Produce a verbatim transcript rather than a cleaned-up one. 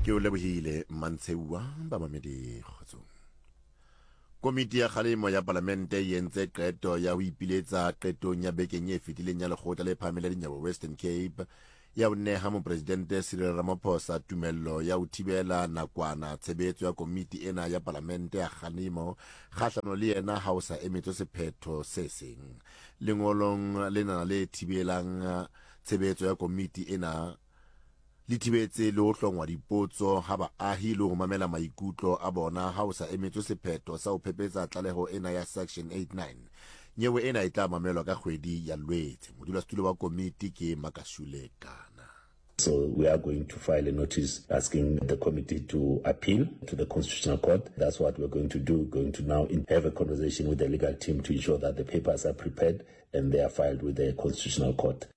ke o lebohile Mantsewa ba mamedi kgotsong. Komiti ya kgalemo ya Parlamente e entse qeto ya ho ipiletsa qetong ya bekeng e fetileng ya lekgotla le phahameng la dinyewe Western Cape ya ho neha mopresidente Cyril Ramaphosa tumello ya ho thibela nakwana tshebetso ya komiti ena ya Parlamente ya kgalemo kgahlano le yena ha o sa emetswe sephetho se seng. Lengolong lena le thibelang tshebetso ya komiti ena le thibetse le ho hlongwa dipotso ha baahi le ho mamela maikutlo a bona ha o sa emetswe sephetho sa ho phephetsa tlaleho ena ya section eighty-nine. Nyewe ena e tla mamelwa ka kgwedi ya Lwetse. Modulasetulo wa komiti ke Makashule Kana. So we are going to file a notice asking the committee to appeal to the Constitutional Court. That's what we're going to do. Going to now have a conversation with the legal team to ensure that the papers are prepared and they are filed with the Constitutional Court.